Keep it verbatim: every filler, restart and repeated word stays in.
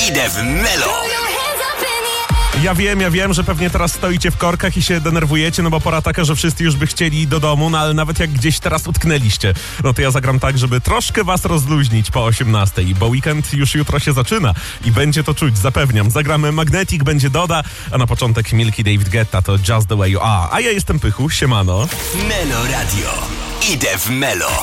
Idę w Melo. Ja wiem, ja wiem, że pewnie teraz stoicie w korkach i się denerwujecie, no bo pora taka, że wszyscy już by chcieli do domu, no ale nawet jak gdzieś teraz utknęliście, no to ja zagram tak, żeby troszkę was rozluźnić po osiemnastej, bo weekend już jutro się zaczyna i będzie to czuć, zapewniam. Zagramy Magnetic, będzie Doda, a na początek Milky David Guetta to Just The Way You Are. A ja jestem Pychu, siemano. Melo Radio. Idę w Melo.